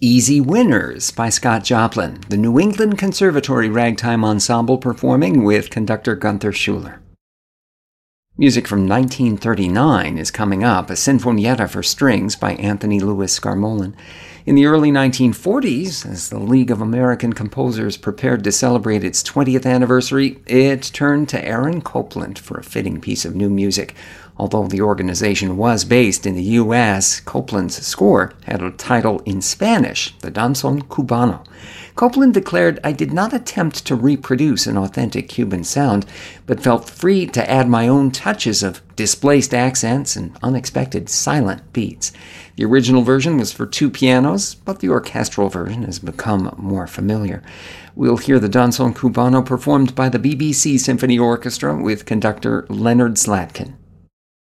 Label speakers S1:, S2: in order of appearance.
S1: Easy Winners by Scott Joplin, the New England Conservatory Ragtime Ensemble performing with conductor Gunther Schuller. Music from 1939 is coming up, a Sinfonietta for strings by Anthony Louis Scarmolin. In the early 1940s, as the League of American Composers prepared to celebrate its 20th anniversary, it turned to Aaron Copland for a fitting piece of new music. Although the organization was based in the U.S., Copland's score had a title in Spanish, the Danzón Cubano. Copland declared, "I did not attempt to reproduce an authentic Cuban sound, but felt free to add my own touches of displaced accents and unexpected silent beats." The original version was for 2 pianos, but the orchestral version has become more familiar. We'll hear the Danzón Cubano performed by the BBC Symphony Orchestra with conductor Leonard Slatkin.